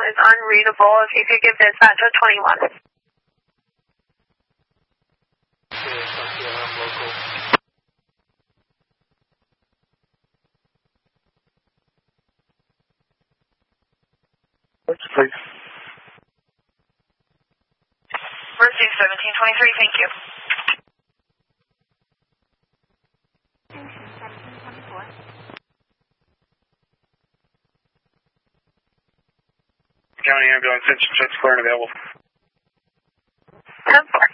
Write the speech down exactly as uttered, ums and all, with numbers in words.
is unreadable. If you could give dispatch a twenty-one. Please. Mercy seventeen twenty-three, thank you. seventeen twenty-four. County ambulance, engine jet square and available. ten four.